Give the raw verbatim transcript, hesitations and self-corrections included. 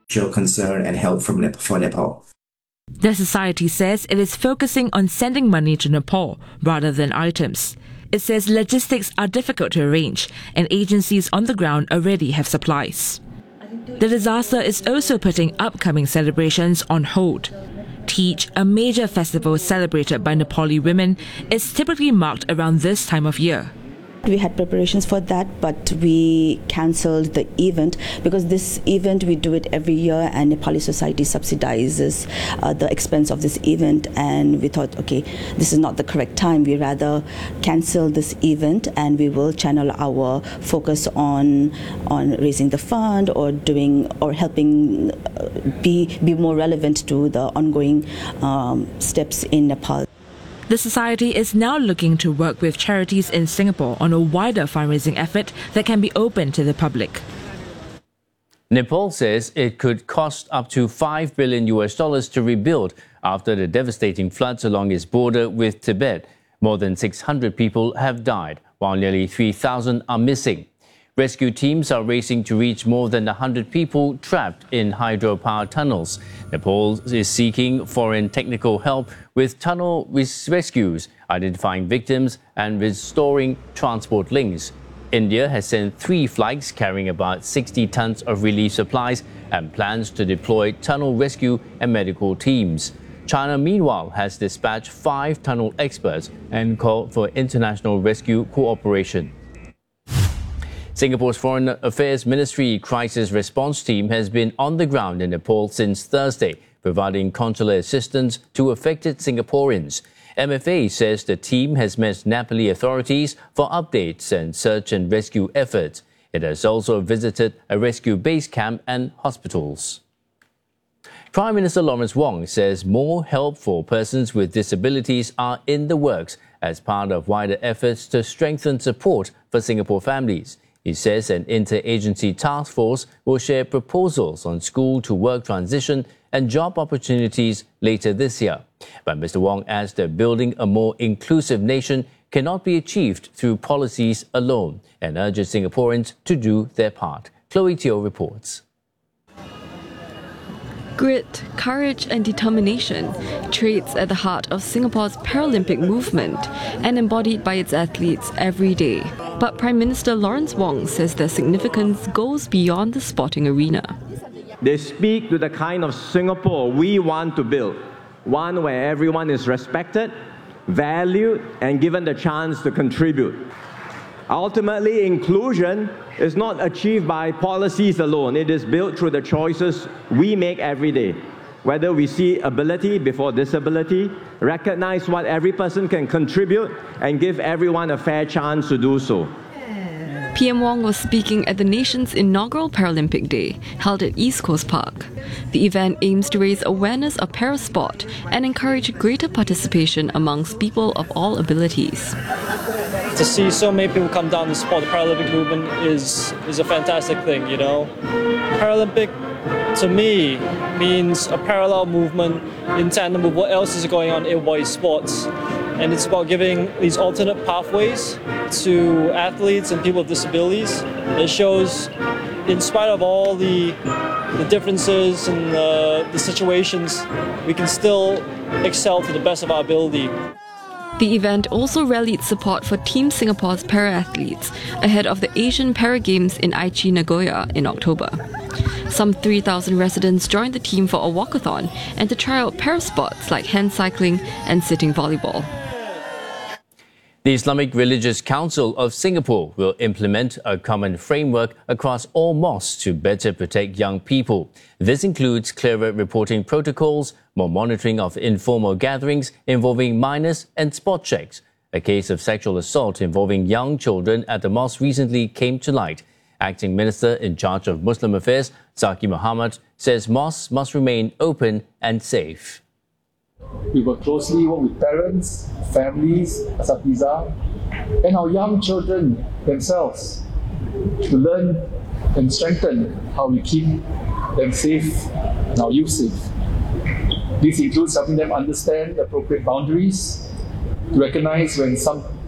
show concern and help from Nepal, for Nepal. The society says it is focusing on sending money to Nepal rather than items. It says logistics are difficult to arrange and agencies on the ground already have supplies. The disaster is also putting upcoming celebrations on hold. Teej, a major festival celebrated by Nepali women, is typically marked around this time of year. We had preparations for that, but we cancelled the event because this event, we do it every year and Nepali society subsidizes uh, the expense of this event, and we thought, okay, this is not the correct time. We rather cancel this event and we will channel our focus on on raising the fund or doing or helping uh, be, be more relevant to the ongoing um, steps in Nepal. The society is now looking to work with charities in Singapore on a wider fundraising effort that can be open to the public. Nepal says it could cost up to five billion U S dollars to rebuild after the devastating floods along its border with Tibet. More than six hundred people have died, while nearly three thousand are missing. Rescue teams are racing to reach more than one hundred people trapped in hydropower tunnels. Nepal is seeking foreign technical help with tunnel res- rescues, identifying victims and restoring transport links. India has sent three flights carrying about sixty tons of relief supplies and plans to deploy tunnel rescue and medical teams. China, meanwhile, has dispatched five tunnel experts and called for international rescue cooperation. Singapore's Foreign Affairs Ministry Crisis Response Team has been on the ground in Nepal since Thursday, providing consular assistance to affected Singaporeans. M F A says the team has met Nepali authorities for updates and search and rescue efforts. It has also visited a rescue base camp and hospitals. Prime Minister Lawrence Wong says more help for persons with disabilities are in the works as part of wider efforts to strengthen support for Singapore families. He says an interagency task force will share proposals on school-to-work transition and job opportunities later this year. But Mister Wong adds that building a more inclusive nation cannot be achieved through policies alone and urges Singaporeans to do their part. Chloe Teo reports. Grit, courage and determination, traits at the heart of Singapore's Paralympic movement and embodied by its athletes every day. But Prime Minister Lawrence Wong says their significance goes beyond the sporting arena. They speak to the kind of Singapore we want to build, one where everyone is respected, valued and given the chance to contribute. Ultimately, inclusion is not achieved by policies alone. It is built through the choices we make every day. Whether we see ability before disability, recognize what every person can contribute, and give everyone a fair chance to do so. P M Wong was speaking at the nation's inaugural Paralympic Day, held at East Coast Park. The event aims to raise awareness of parasport and encourage greater participation amongst people of all abilities. To see so many people come down to support the Paralympic movement is, is a fantastic thing, you know. Paralympic, to me, means a parallel movement in tandem with what else is going on in body sports. And it's about giving these alternate pathways to athletes and people with disabilities. It shows, in spite of all the, the differences and the, the situations, we can still excel to the best of our ability. The event also rallied support for Team Singapore's para-athletes ahead of the Asian Para Games in Aichi, Nagoya in October. Some three thousand residents joined the team for a walkathon and to try out parasports like hand cycling and sitting volleyball. The Islamic Religious Council of Singapore will implement a common framework across all mosques to better protect young people. This includes clearer reporting protocols, more monitoring of informal gatherings involving minors, and spot checks. A case of sexual assault involving young children at the mosque recently came to light. Acting Minister in charge of Muslim Affairs, Zaki Muhammad, says mosques must remain open and safe. We will closely work with parents, families, asatiza, and our young children themselves to learn and strengthen how we keep them safe and our youth safe. This includes helping them understand the appropriate boundaries, to recognize when some